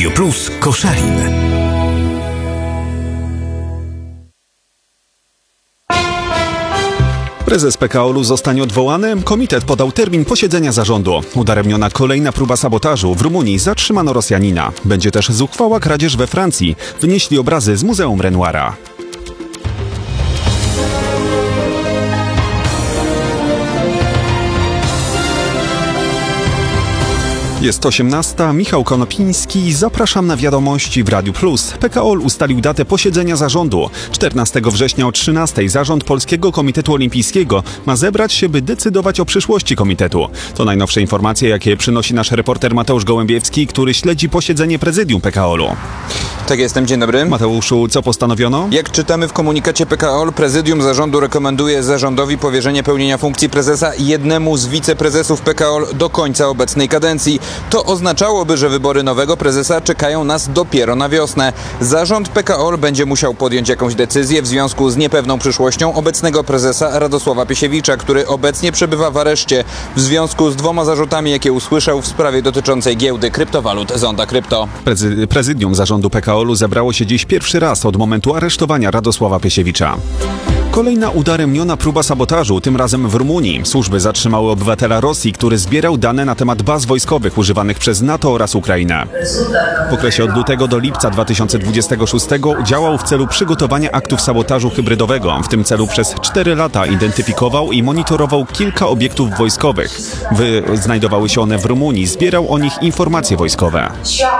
Radio Plus Koszalin. Prezes PKOL-u zostanie odwołany. Komitet podał termin posiedzenia zarządu. Udaremniona kolejna próba sabotażu. W Rumunii zatrzymano Rosjanina. Będzie też zuchwała kradzież we Francji. Wynieśli obrazy z Muzeum Renoira. Jest 18. Michał Konopiński. Zapraszam na wiadomości w Radiu Plus. PKOL ustalił datę posiedzenia zarządu. 14 września o 13 zarząd Polskiego Komitetu Olimpijskiego ma zebrać się, by decydować o przyszłości komitetu. To najnowsze informacje, jakie przynosi nasz reporter Mateusz Gołębiewski, który śledzi posiedzenie prezydium PKOL-u. Tak, jestem. Dzień dobry. Mateuszu, co postanowiono? Jak czytamy w komunikacie PKOL, prezydium zarządu rekomenduje zarządowi powierzenie pełnienia funkcji prezesa jednemu z wiceprezesów PKOL do końca obecnej kadencji. To oznaczałoby, że wybory nowego prezesa czekają nas dopiero na wiosnę. Zarząd PKOL będzie musiał podjąć jakąś decyzję w związku z niepewną przyszłością obecnego prezesa Radosława Piesiewicza, który obecnie przebywa w areszcie w związku z 2 zarzutami, jakie usłyszał w sprawie dotyczącej giełdy kryptowalut Zonda Krypto. Prezydium zarządu PKOL-u zebrało się dziś pierwszy raz od momentu aresztowania Radosława Piesiewicza. Kolejna udaremniona próba sabotażu, tym razem w Rumunii. Służby zatrzymały obywatela Rosji, który zbierał dane na temat baz wojskowych używanych przez NATO oraz Ukrainę. W okresie od lutego do lipca 2026 działał w celu przygotowania aktów sabotażu hybrydowego. W tym celu przez 4 lata identyfikował i monitorował kilka obiektów wojskowych. Znajdowały się one w Rumunii. Zbierał o nich informacje wojskowe.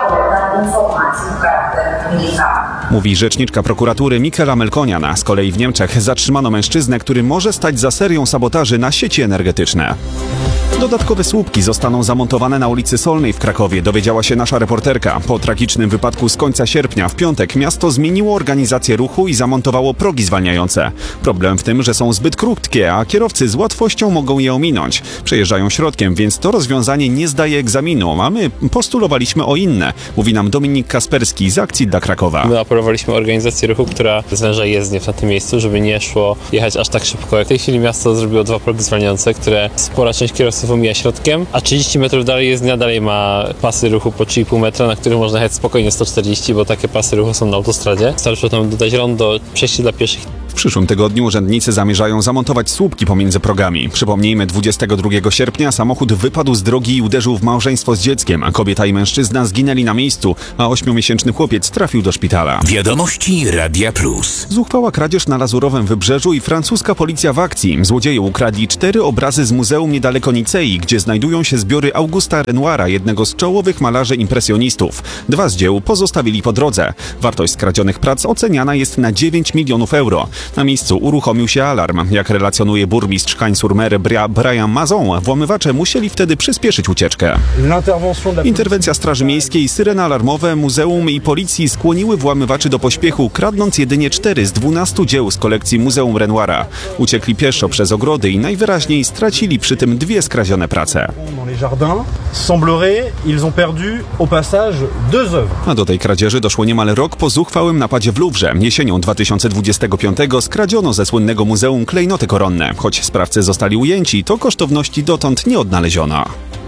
Mówi rzeczniczka prokuratury Michaela Melkonian. Z kolei w Niemczech zatrzymano mężczyznę, który może stać za serią sabotaży na sieci energetyczne. Dodatkowe słupki zostaną zamontowane na ulicy Solnej w Krakowie, dowiedziała się nasza reporterka. Po tragicznym wypadku z końca sierpnia w piątek miasto zmieniło organizację ruchu i zamontowało progi zwalniające. Problem w tym, że są zbyt krótkie, a kierowcy z łatwością mogą je ominąć. Przejeżdżają środkiem, więc to rozwiązanie nie zdaje egzaminu, a my postulowaliśmy o inne, mówi nam Dominik Kasperski z Akcji dla Krakowa. My apelowaliśmy o organizację ruchu, która zwęża jezdnię na tym miejscu, żeby nie szło jechać aż tak szybko. W tej chwili miasto zrobiło 2 progi zwalniające, które spora część kierowców omija środkiem, a 30 metrów dalej jezdnia dalej ma pasy ruchu po 3,5 metra, na których można jechać spokojnie 140, bo takie pasy ruchu są na autostradzie. Starczy tam dodać rondo, przejście dla pieszych. W przyszłym tygodniu urzędnicy zamierzają zamontować słupki pomiędzy progami. Przypomnijmy, 22 sierpnia samochód wypadł z drogi i uderzył w małżeństwo z dzieckiem. Kobieta i mężczyzna zginęli na miejscu, a 8-miesięczny chłopiec trafił do szpitala. Wiadomości Radia Plus. Zuchwała kradzież na Lazurowym Wybrzeżu i francuska policja w akcji. Złodzieje ukradli 4 obrazy z muzeum niedaleko Nicei, gdzie znajdują się zbiory Augusta Renoira, jednego z czołowych malarzy impresjonistów. 2 z dzieł pozostawili po drodze. Wartość skradzionych prac oceniana jest na 9 milionów euro. Na miejscu uruchomił się alarm. Jak relacjonuje burmistrz Cagnes-sur-Mer Brian Mazon, włamywacze musieli wtedy przyspieszyć ucieczkę. Interwencja Straży Miejskiej, syreny alarmowe, muzeum i policji skłoniły włamywaczy do pośpiechu, kradnąc jedynie 4 z 12 dzieł z kolekcji Muzeum Renoira. Uciekli pieszo przez ogrody i najwyraźniej stracili przy tym 2 skradzione prace. A do tej kradzieży doszło niemal rok po zuchwałym napadzie w Louvre. Jesienią 2025 skradziono ze słynnego muzeum klejnoty koronne. Choć sprawcy zostali ujęci, to kosztowności dotąd nie odnaleziono.